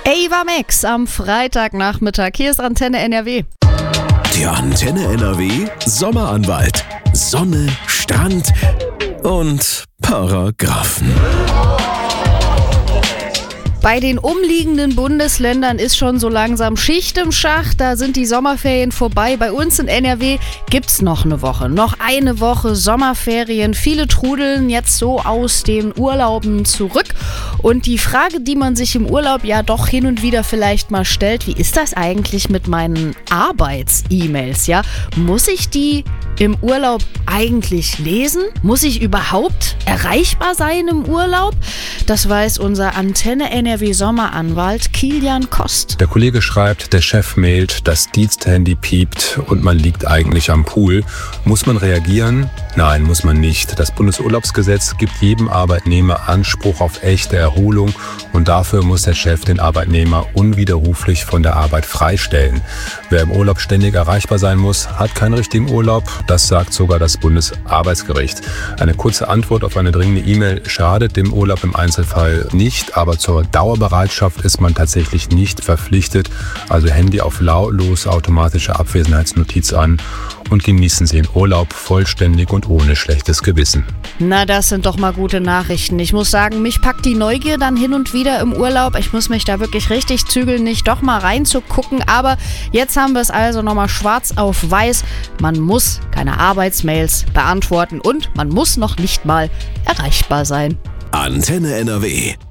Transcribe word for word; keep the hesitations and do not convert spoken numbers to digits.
Ava Max am Freitagnachmittag. Hier ist Antenne N R W. Der Antenne N R W Sommeranwalt. Sonne, Strand und Paragraphen. Bei den umliegenden Bundesländern ist schon so langsam Schicht im Schacht. Da sind die Sommerferien vorbei. Bei uns in N R W gibt's noch eine Woche. Noch eine Woche Sommerferien. Viele trudeln jetzt so aus den Urlauben zurück. Und die Frage, die man sich im Urlaub ja doch hin und wieder vielleicht mal stellt, wie ist das eigentlich mit meinen Arbeits-E-Mails? Ja? Muss ich die im Urlaub eigentlich lesen? Muss ich überhaupt erreichbar sein im Urlaub? Das weiß unser Antenne N R W Sommeranwalt Kilian Kost. Der Kollege schreibt, der Chef mailt, das Diensthandy piept und man liegt eigentlich am Pool. Muss man reagieren? Nein, muss man nicht. Das Bundesurlaubsgesetz gibt jedem Arbeitnehmer Anspruch auf echte Erholung und dafür muss der Chef den Arbeitnehmer unwiderruflich von der Arbeit freistellen. Wer im Urlaub ständig erreichbar sein muss, hat keinen richtigen Urlaub. Das sagt sogar das Bundesarbeitsgericht. Eine kurze Antwort auf eine dringende E-Mail schadet dem Urlaub im Einzelfall nicht, aber zur Dauerbereitschaft ist man tatsächlich nicht verpflichtet. Also Handy auf lautlos, automatische Abwesenheitsnotiz an und genießen Sie den Urlaub vollständig und ohne schlechtes Gewissen. Na, das sind doch mal gute Nachrichten. Ich muss sagen, mich packt die Neugier dann hin und wieder im Urlaub. Ich muss mich da wirklich richtig zügeln, nicht doch mal reinzugucken. Aber jetzt haben wir es also nochmal schwarz auf weiß. Man muss keine Arbeitsmails beantworten und man muss noch nicht mal erreichbar sein. Antenne N R W.